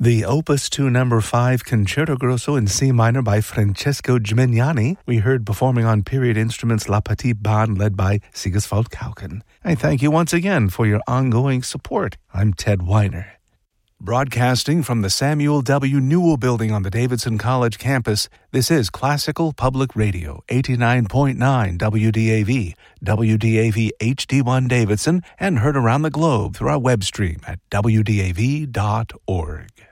The Opus 2 No. 5 Concerto Grosso in C minor by Francesco Gimignani, we heard performing on period instruments La Petite Bande led by Sigiswald Kauken. I thank you once again for your ongoing support. I'm Ted Weiner. Broadcasting from the Samuel W. Newell Building on the Davidson College campus, this is Classical Public Radio, 89.9 WDAV, WDAV HD1 Davidson, and heard around the globe through our web stream at wdav.org.